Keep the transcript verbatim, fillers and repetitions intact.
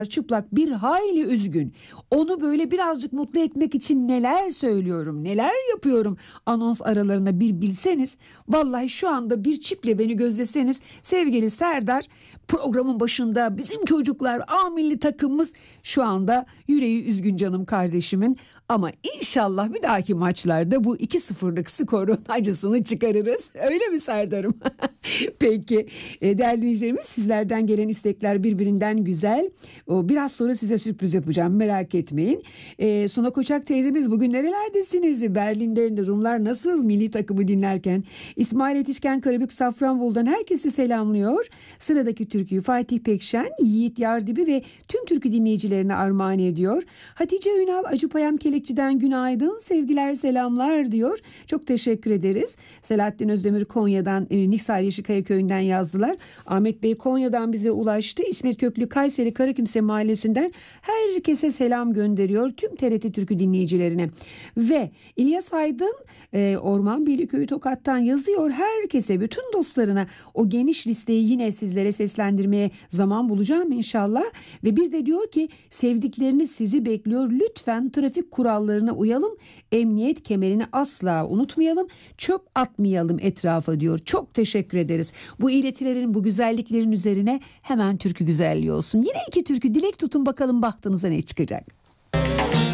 çıplak, bir hayli üzgün. Onu böyle birazcık mutlu etmek için neler söylüyorum, neler yapıyorum anons aralarında bir bilseniz. Vallahi şu anda bir çiple beni gözleseniz sevgili Serdar, programın başında bizim çocuklar A milli takımımız şu anda yüreği üzgün canım kardeşimin. Ama inşallah bir dahaki maçlarda bu iki sıfırlık skorun acısını çıkarırız. Öyle mi Serdar'ım? Peki e, değerli dinleyicilerimiz, sizlerden gelen istekler birbirinden güzel. O, biraz sonra size sürpriz yapacağım, merak etmeyin. E, Suna Koçak teyzemiz, bugün nerelerdesiniz? Berlin'de Rumlar nasıl milli takımı dinlerken? İsmail Yetişken Karabük Safranbolu'dan herkesi selamlıyor. Sıradaki türküyü Fatih Pekşen, Yiğit Yardibi ve tüm türkü dinleyicilerine armağan ediyor. Hatice Ünal Acıpayam Kelekçi'den günaydın, sevgiler, selamlar diyor. Çok teşekkür ederiz. Selahattin Özdemir Konya'dan, e, Niksar Yeşilkaya Köyü'nden yazdılar. Ahmet Bey Konya'dan bize ulaştı. İsmet Köklü Kayseri Karakümse Mahallesi'nden herkese selam gönderiyor. Tüm T R T Türkü dinleyicilerine. Ve İlyas Aydın e, Orman Birliköy'ü Tokat'tan yazıyor. Herkese, bütün dostlarına o geniş listeyi yine sizlere seslendirmeye zaman bulacağım inşallah. Ve bir de diyor ki, sevdikleriniz sizi bekliyor. Lütfen trafik kurallarına uyalım. Emniyet kemerini asla unutmayalım. Çöp atmayalım etrafa diyor. Çok teşekkür ederiz. Bu iletilerin, bu güzelliklerin üzerine hemen türkü güzelliği olsun. Yine iki türkü dilek tutun, bakalım bahtınıza ne çıkacak.